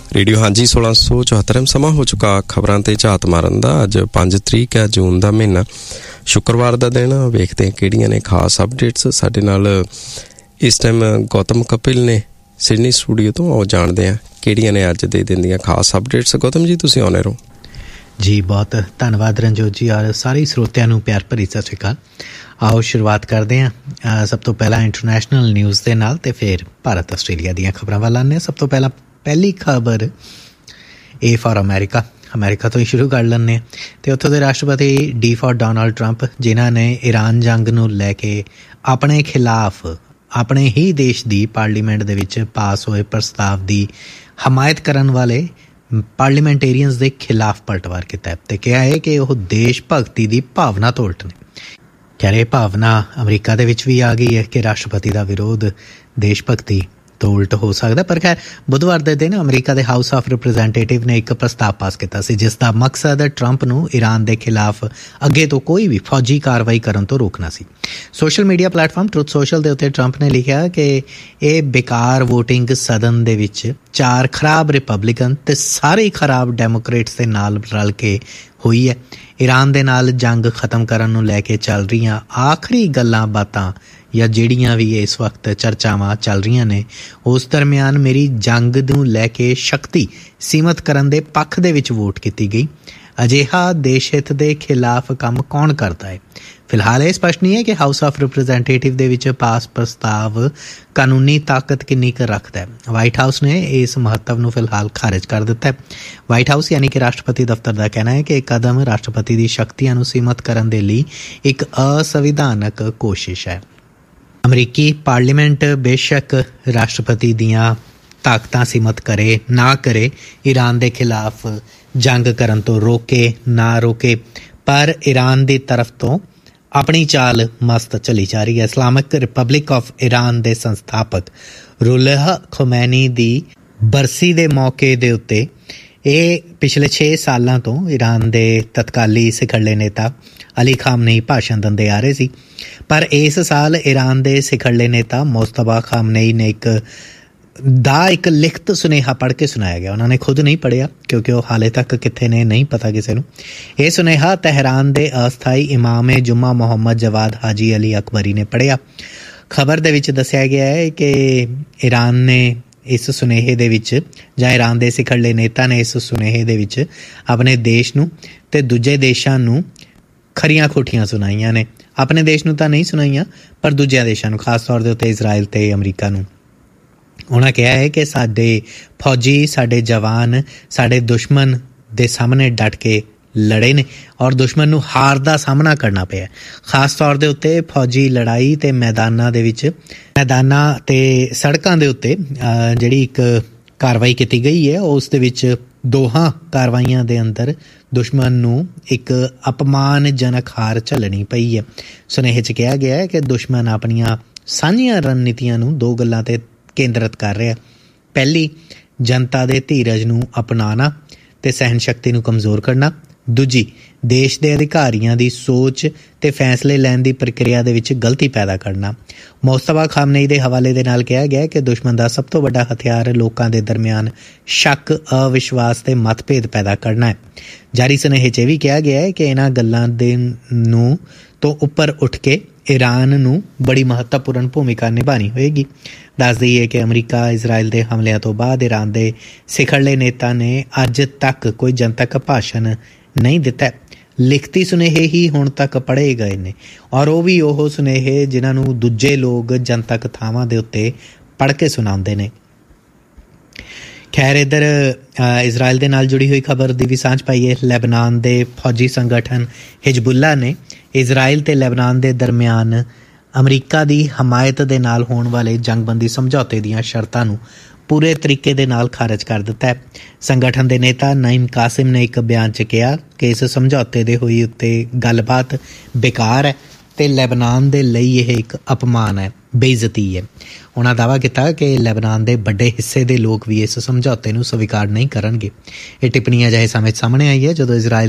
Radio ਹਾਂਜੀ 1674 ਸਮਾਂ ਹੋ ਚੁੱਕਾ ਖਬਰਾਂ ਤੇ ਝਾਤ ਮਾਰਨ ਦਾ। ਅੱਜ 5 ਤਰੀਕ ਹੈ, ਜੂਨ ਦਾ ਮਹੀਨਾ, ਸ਼ੁੱਕਰਵਾਰ ਦਾ ਦਿਨ। ਵੇਖਦੇ ਹਾਂ ਕਿਹੜੀਆਂ ਨੇ ਖਾਸ ਅਪਡੇਟਸ। ਸਾਡੇ ਨਾਲ ਇਸ ਟਾਈਮ ਗੌਤਮ ਕਪਿਲ ਨੇ ਸਿਡਨੀ ਸਟੂਡੀਓ ਤੋਂ। ਆਓ ਜਾਣਦੇ ਹਾਂ ਕਿਹੜੀਆਂ ਨੇ ਅੱਜ ਦੇ ਦਿਨ ਦੀਆਂ ਖਾਸ ਅਪਡੇਟਸ। ਗੌਤਮ ਜੀ, ਤੁਸੀਂ ਆਉਣੇ ਰਹੋ ਜੀ। ਬਹੁਤ ਧੰਨਵਾਦ ਰਣਜੋਤ ਜੀ, ਔਰ ਸਾਰੇ ਸਰੋਤਿਆਂ ਨੂੰ ਪਿਆਰ ਭਰੀ ਸਤਿ ਸ਼੍ਰੀ ਅਕਾਲ। ਆਓ ਸ਼ੁਰੂਆਤ ਕਰਦੇ ਹਾਂ ਸਭ ਤੋਂ ਪਹਿਲਾਂ ਇੰਟਰਨੈਸ਼ਨਲ ਨਿਊਜ਼ ਦੇ ਨਾਲ, ਤੇ ਫਿਰ ਭਾਰਤ ਆਸਟ੍ਰੇਲੀਆ ਦੀਆਂ ਖਬਰਾਂ ਵੱਲ ਆਉਂਦੇ ਹਾਂ। ਸਭ ਤੋਂ ਪਹਿਲਾਂ ਪਹਿਲੀ ਖਬਰ ਏ ਫਾਰ ਅਮਰੀਕਾ ਤੋਂ ਹੀ ਸ਼ੁਰੂ ਕਰ ਲੈਂਦੇ ਹਾਂ। ਅਤੇ ਉੱਥੋਂ ਦੇ ਰਾਸ਼ਟਰਪਤੀ ਡੀ ਫਾਰ ਡੋਨਾਲਡ ਟਰੰਪ, ਜਿਨ੍ਹਾਂ ਨੇ ਈਰਾਨ ਜੰਗ ਨੂੰ ਲੈ ਕੇ ਆਪਣੇ ਖਿਲਾਫ ਆਪਣੇ ਹੀ ਦੇਸ਼ ਦੀ ਪਾਰਲੀਮੈਂਟ ਦੇ ਵਿੱਚ ਪਾਸ ਹੋਏ ਪ੍ਰਸਤਾਵ ਦੀ ਹਮਾਇਤ ਕਰਨ ਵਾਲੇ ਪਾਰਲੀਮੈਂਟੇਰੀਅਨਸ ਦੇ ਖਿਲਾਫ ਪਲਟਵਾਰ ਕੀਤਾ ਹੈ ਅਤੇ ਕਿਹਾ ਹੈ ਕਿ ਉਹ ਦੇਸ਼ ਭਗਤੀ ਦੀ ਭਾਵਨਾ ਤੋਂ ਉਲਟ ਨੇ। ਖੈਰ, ਇਹ ਭਾਵਨਾ ਅਮਰੀਕਾ ਦੇ ਵਿੱਚ ਵੀ ਆ ਗਈ ਹੈ ਕਿ ਰਾਸ਼ਟਰਪਤੀ ਦਾ ਵਿਰੋਧ ਦੇਸ਼ ਭਗਤੀ ਤੋਂ ਉਲਟ ਹੋ ਸਕਦਾ। ਪਰ ਖੈਰ, ਬੁੱਧਵਾਰ ਦੇ ਦਿਨ ਅਮਰੀਕਾ ਦੇ ਹਾਊਸ ਆਫ ਰਿਪ੍ਰੈਜ਼ੈਂਟੇਟਿਵ ਨੇ ਇੱਕ ਪ੍ਰਸਤਾਵ ਪਾਸ ਕੀਤਾ ਸੀ, ਜਿਸ ਦਾ ਮਕਸਦ ਟਰੰਪ ਨੂੰ ਈਰਾਨ ਦੇ ਖਿਲਾਫ ਅੱਗੇ ਤੋਂ ਕੋਈ ਵੀ ਫੌਜੀ ਕਾਰਵਾਈ ਕਰਨ ਤੋਂ ਰੋਕਣਾ ਸੀ। Social media platform truth social ਦੇ ਉੱਤੇ ਟਰੰਪ ਨੇ ਲਿਖਿਆ ਕਿ ਇਹ ਬੇਕਾਰ ਵੋਟਿੰਗ ਸਦਨ ਦੇ ਵਿੱਚ 4 ਖਰਾਬ ਰਿਪਬਲਿਕਨ ਤੇ ਸਾਰੇ ਖਰਾਬ ਡੈਮੋਕਰੇਟਸ ਦੇ ਨਾਲ ਰਲ ਕੇ ਹੋਈ ਹੈ। ਈਰਾਨ ਦੇ ਨਾਲ ਜੰਗ ਖਤਮ ਕਰਨ ਨੂੰ ਲੈ ਕੇ ਚੱਲ ਰਹੀਆਂ ਆਖਰੀ ਗੱਲਾਂ ਬਾਤਾਂ ਜਾਂ ਜਿਹੜੀਆਂ ਵੀ ਇਸ ਵਕਤ ਚਰਚਾਵਾਂ ਚੱਲ ਰਹੀਆਂ ਨੇ, ਉਸ ਦਰਮਿਆਨ ਮੇਰੀ ਜੰਗ ਨੂੰ ਲੈ ਕੇ ਸ਼ਕਤੀ ਸੀਮਤ ਕਰਨ ਦੇ ਪੱਖ ਦੇ ਵਿੱਚ ਵੋਟ ਕੀਤੀ ਗਈ। ਅਜਿਹਾ ਦੇਸ਼ ਹਿੱਤ ਦੇ ਖਿਲਾਫ ਕੰਮ ਕੌਣ ਕਰਦਾ ਹੈ? ਫਿਲਹਾਲ ਇਹ ਸਪਸ਼ਟ ਨਹੀਂ ਹੈ ਕਿ ਹਾਊਸ ਆਫ ਰਿਪ੍ਰੈਜ਼ੈਂਟੇਟਿਵ ਦੇ ਵਿੱਚ ਪਾਸ ਪ੍ਰਸਤਾਵ ਕਾਨੂੰਨੀ ਤਾਕਤ ਕਿੰਨੀ ਕੁ ਰੱਖਦਾ ਹੈ। ਵਾਈਟ ਹਾਊਸ ਨੇ ਇਸ ਮਹੱਤਵ ਨੂੰ ਫਿਲਹਾਲ ਖਾਰਿਜ ਕਰ ਦਿੱਤਾ ਹੈ। ਵਾਈਟ ਹਾਊਸ ਯਾਨੀ ਕਿ ਰਾਸ਼ਟਰਪਤੀ ਦਫ਼ਤਰ ਦਾ ਕਹਿਣਾ ਹੈ ਕਿ ਇਹ ਕਦਮ ਰਾਸ਼ਟਰਪਤੀ ਦੀ ਸ਼ਕਤੀਆਂ ਨੂੰ ਸੀਮਤ ਕਰਨ ਦੇ ਲਈ ਇੱਕ ਅਸੰਵਿਧਾਨਕ ਕੋਸ਼ਿਸ਼ ਹੈ। ਅਮਰੀਕੀ ਪਾਰਲੀਮੈਂਟ ਬੇਸ਼ੱਕ ਰਾਸ਼ਟਰਪਤੀ ਦੀਆਂ ਤਾਕਤਾਂ ਸੀਮਤ ਕਰੇ ਨਾ ਕਰੇ, ਈਰਾਨ ਦੇ ਖਿਲਾਫ ਜੰਗ ਕਰਨ ਤੋਂ ਰੋਕੇ ਨਾ ਰੋਕੇ, ਪਰ ਈਰਾਨ ਦੀ ਤਰਫ ਤੋਂ ਆਪਣੀ ਚਾਲ ਮਸਤ ਚਲੀ ਜਾ ਰਹੀ ਹੈ। ਇਸਲਾਮਿਕ ਰਿਪਬਲਿਕ ਆਫ ਈਰਾਨ ਦੇ ਸੰਸਥਾਪਕ ਰੂਹੁੱਲਾ ਖੋਮੈਨੀ ਦੀ ਬਰਸੀ ਦੇ ਮੌਕੇ ਦੇ ਉੱਤੇ ਇਹ ਪਿਛਲੇ 6 ਸਾਲਾਂ ਤੋਂ ਈਰਾਨ ਦੇ ਤਤਕਾਲੀ ਸਿਖਰਲੇ ਨੇਤਾ ਅਲੀ ਖਾਮਨੇਈ ਭਾਸ਼ਣ ਦਿੰਦੇ ਆ ਰਹੇ ਸੀ। ਪਰ ਇਸ ਸਾਲ ਈਰਾਨ ਦੇ ਸਿਖਰਲੇ ਨੇਤਾ ਮੁਜਤਬਾ ਖਾਮਨੇਈ ਨੇ ਇੱਕ ਲਿਖਤ ਸੁਨੇਹਾ ਪੜ੍ਹ ਕੇ ਸੁਣਾਇਆ ਗਿਆ। ਉਹਨਾਂ ਨੇ ਖੁਦ ਨਹੀਂ ਪੜ੍ਹਿਆ ਕਿਉਂਕਿ ਉਹ ਹਾਲੇ ਤੱਕ ਕਿੱਥੇ ਨੇ ਨਹੀਂ ਪਤਾ ਕਿਸੇ ਨੂੰ। ਇਹ ਸੁਨੇਹਾ ਤਹਿਰਾਨ ਦੇ ਅਸਥਾਈ ਇਮਾਮ ਜੁਮਾ ਮੁਹੰਮਦ ਜਵਾਦ ਹਾਜੀ ਅਲੀ ਅਕਬਰੀ ਨੇ ਪੜ੍ਹਿਆ। ਖਬਰ ਦੇ ਵਿੱਚ ਦੱਸਿਆ ਗਿਆ ਹੈ ਕਿ ਈਰਾਨ ਨੇ ਇਸ ਸੁਨੇਹੇ ਦੇ ਵਿੱਚ, ਜਾਂ ਈਰਾਨ ਦੇ ਸਿਖਰਲੇ ਨੇਤਾ ਨੇ ਇਸ ਸੁਨੇਹੇ ਦੇ ਵਿੱਚ ਆਪਣੇ ਦੇਸ਼ ਨੂੰ ਤੇ ਦੂਜੇ ਦੇਸ਼ਾਂ ਨੂੰ ਖਰੀਆਂ ਖੋਟੀਆਂ ਸੁਣਾਈਆਂ ਨੇ। ਆਪਣੇ ਦੇਸ਼ ਨੂੰ ਤਾਂ ਨਹੀਂ ਸੁਣਾਈਆਂ, ਪਰ ਦੂਜਿਆਂ ਦੇਸ਼ਾਂ ਨੂੰ, ਖਾਸ ਤੌਰ ਦੇ ਉੱਤੇ ਇਜ਼ਰਾਈਲ ਤੇ ਅਮਰੀਕਾ ਨੂੰ। ਉਹਨਾਂ ਕਿਹਾ ਹੈ ਕਿ ਸਾਡੇ ਫੌਜੀ, ਸਾਡੇ ਜਵਾਨ ਸਾਡੇ ਦੁਸ਼ਮਣ ਦੇ ਸਾਹਮਣੇ ਡਟ ਕੇ ਲੜੇ ਨੇ ਔਰ ਦੁਸ਼ਮਣ ਨੂੰ ਹਾਰ ਦਾ ਸਾਹਮਣਾ ਕਰਨਾ ਪਿਆ। ਖਾਸ ਤੌਰ ਦੇ ਉੱਤੇ ਫੌਜੀ ਲੜਾਈ ਤੇ ਮੈਦਾਨਾਂ ਤੇ ਸੜਕਾਂ ਦੇ ਉੱਤੇ ਜਿਹੜੀ ਇੱਕ ਕਾਰਵਾਈ ਕੀਤੀ ਗਈ ਹੈ, ਉਸ ਦੇ ਵਿੱਚ ਦੋਹਾਂ ਕਾਰਵਾਈਆਂ ਦੇ ਅੰਦਰ ਦੁਸ਼ਮਣ ਨੂੰ ਇੱਕ ਅਪਮਾਨਜਨਕ ਹਾਰ ਝੱਲਣੀ ਪਈ ਹੈ। ਸੁਨੇਹੇ 'ਚ ਕਿਹਾ ਗਿਆ ਹੈ ਕਿ ਦੁਸ਼ਮਣ ਆਪਣੀਆਂ ਸਾਂਝੀਆਂ ਰਣਨੀਤੀਆਂ ਨੂੰ 2 ਗੱਲਾਂ 'ਤੇ ਕੇਂਦਰਿਤ ਕਰ ਰਿਹਾ। ਪਹਿਲੀ, ਜਨਤਾ ਦੇ ਧੀਰਜ ਨੂੰ ਅਪਣਾਉਣਾ ਤੇ ਸਹਿਣ ਸ਼ਕਤੀ ਨੂੰ ਕਮਜ਼ੋਰ ਕਰਨਾ। ਦੂਜੀ, ਦੇਸ਼ ਦੇ ਅਧਿਕਾਰੀਆਂ ਦੀ ਸੋਚ ਤੇ ਫੈਸਲੇ ਲੈਣ ਦੀ ਪ੍ਰਕਿਰਿਆ ਦੇ ਵਿੱਚ ਗਲਤੀ ਪੈਦਾ ਕਰਨਾ। ਮੁਜਤਬਾ ਖਾਮਨੇਈ ਦੇ ਹਵਾਲੇ ਦੇ ਨਾਲ ਕਿਹਾ ਗਿਆ ਕਿ ਦੁਸ਼ਮਣ ਦਾ ਸਭ ਤੋਂ ਵੱਡਾ ਹਥਿਆਰ ਲੋਕਾਂ ਦੇ ਦਰਮਿਆਨ ਸ਼ੱਕ, ਅਵਿਸ਼ਵਾਸ ਤੇ ਮਤਭੇਦ ਪੈਦਾ ਕਰਨਾ ਹੈ। ਜਾਰੀ ਸੁਨੇਹੇ 'ਚ ਇਹ ਵੀ ਕਿਹਾ ਗਿਆ ਹੈ ਕਿ ਇਹਨਾਂ ਗੱਲਾਂ ਤੋਂ ਉੱਪਰ ਉੱਠ ਕੇ ਈਰਾਨ ਨੂੰ ਬੜੀ ਮਹੱਤਵਪੂਰਨ ਭੂਮਿਕਾ ਨਿਭਾਉਣੀ ਹੋਏਗੀ। ਦੱਸ ਦਈਏ ਕਿ ਅਮਰੀਕਾ ਇਜ਼ਰਾਈਲ ਦੇ ਹਮਲਿਆਂ ਤੋਂ ਬਾਅਦ ਈਰਾਨ ਦੇ ਸਿਖਰਲੇ ਨੇਤਾ ਨੇ ਅੱਜ ਤੱਕ ਕੋਈ ਜਨਤਕ ਭਾਸ਼ਣ ਨਹੀਂ ਦਿੱਤਾ। ਲਿਖਤੀ ਸੁਨੇਹੇ ਹੀ ਹੁਣ ਤੱਕ ਪੜ੍ਹੇ ਗਏ ਨੇ, ਔਰ ਉਹ ਵੀ ਉਹ ਸੁਨੇਹੇ ਜਿਨ੍ਹਾਂ ਨੂੰ ਦੂਜੇ ਲੋਕ ਜਨਤਕ ਥਾਵਾਂ ਦੇ ਉੱਤੇ ਪੜ੍ਹ ਕੇ ਸੁਣਾਉਂਦੇ ਨੇ। ਖੈਰ, ਇੱਧਰ ਇਜ਼ਰਾਈਲ ਦੇ ਨਾਲ ਜੁੜੀ ਹੋਈ ਖਬਰ ਦੀ ਵੀ ਸਾਂਝ ਪਾਈਏ। ਲੈਬਨਾਨ ਦੇ ਫੌਜੀ ਸੰਗਠਨ ਹਿਜ਼ਬੁੱਲਾ ਨੇ ਇਜ਼ਰਾਈਲ ਤੇ ਲੈਬਨਾਨ ਦੇ ਦਰਮਿਆਨ ਅਮਰੀਕਾ ਦੀ ਹਮਾਇਤ ਦੇ ਨਾਲ ਹੋਣ ਵਾਲੇ ਜੰਗਬੰਦੀ ਸਮਝੌਤੇ ਦੀਆਂ ਸ਼ਰਤਾਂ ਨੂੰ ਪੂਰੇ ਤਰੀਕੇ ਦੇ ਨਾਲ ਖਾਰਜ ਕਰ ਦਿੱਤਾ ਹੈ। ਸੰਗਠਨ ਦੇ ਨੇਤਾ ਨਈਮ ਕਾਸਿਮ ਨੇ ਇੱਕ ਬਿਆਨ 'ਚ ਕਿਹਾ ਕਿ ਇਸ ਸਮਝੌਤੇ ਦੇ ਹੋਈ ਉੱਤੇ ਗੱਲਬਾਤ ਬੇਕਾਰ ਹੈ ਤੇ ਲੈਬਨਾਨ ਦੇ ਲਈ ਇਹ ਇੱਕ ਅਪਮਾਨ ਹੈ, ਬੇਇੱਜ਼ਤੀ ਹੈ। ਉਹਨਾਂ ਦਾਅਵਾ ਕੀਤਾ ਕਿ ਲੈਬਨਾਨ ਦੇ ਵੱਡੇ ਹਿੱਸੇ ਦੇ ਲੋਕ ਵੀ ਇਸ ਸਮਝੌਤੇ ਨੂੰ ਸਵੀਕਾਰ ਨਹੀਂ ਕਰਨਗੇ। ਇਹ ਟਿੱਪਣੀ ਅਜਿਹੇ ਸਮੇਂ ਸਾਹਮਣੇ ਆਈ ਹੈ ਜਦੋਂ ਇਜ਼ਰਾਈਲ